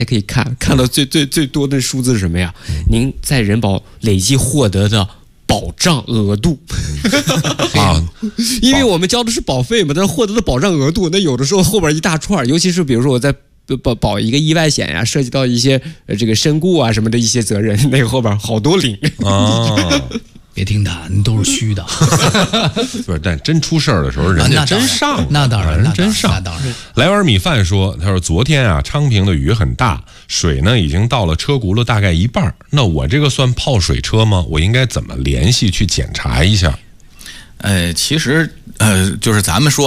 还可以看到最多的数字是什么呀？您在人保累计获得的保障额度啊， 因为我们交的是保费嘛，但是获得的保障额度，那有的时候后边一大串，尤其是比如说我在保一个意外险呀，涉及到一些这个身故啊什么的一些责任，那个后边好多零啊。 别听他，都是虚的。 不是，但真出事儿的时候，人家真上， 那当然， 人真上。 那当然。 来碗米饭说，他说昨天啊，昌平的雨很大，水呢已经到了车轱辘大概一半，那我这个算泡水车吗？我应该怎么联系去检查一下？ 其实就是咱们说。